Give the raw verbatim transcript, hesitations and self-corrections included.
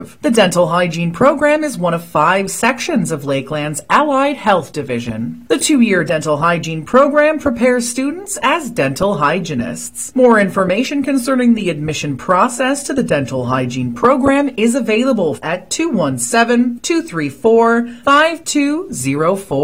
The dental hygiene program is one of five sections of Lakeland's Allied Health Division. The two-year dental hygiene program prepares students as dental hygienists. More information concerning the admission process to the dental hygiene program is available at two one seven, two three four, five two zero four.